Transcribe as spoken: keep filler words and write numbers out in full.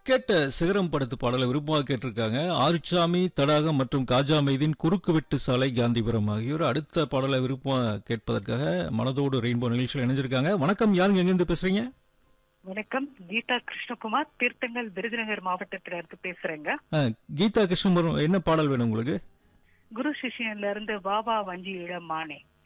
Rocket சிகரம் படத்து பாடலை விருப்பமாக கேட்டிருக்காங்க. ஆறுச்சாமி தடாகம் மற்றும் காஜா மைதீன் குறுக்கு வெட்டு சாலை காந்திபுரம் ஆகியோர் அடுத்த பாடலை விருப்பமாக கேட்பதற்காக மனதோடு ரெயின்போ நிகழ்ச்சியில் இணைஞ்சிருக்காங்க. வணக்கம், யாருங்க எங்கிருந்து பேசுறீங்க? வணக்கம், கீதா கிருஷ்ணகுமார், தீர்த்தங்கல் விருதுநகர் மாவட்டத்தில இருந்து பேசுறேங்க. ஆ, கீதா கிருஷ்ணபுரம், என்ன பாடல் வேணும் உங்களுக்கு? குரு சிஷியன்ல இருந்து பாபா வஞ்சி இளம் மானே.